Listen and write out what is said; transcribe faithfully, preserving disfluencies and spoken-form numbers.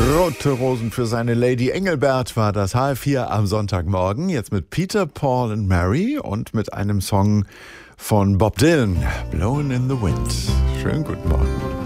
Rote Rosen für seine Lady Engelbert war das H F vier am Sonntagmorgen. Jetzt mit Peter, Paul and Mary und mit einem Song von Bob Dylan, Blowin' in the Wind. Schönen guten Morgen.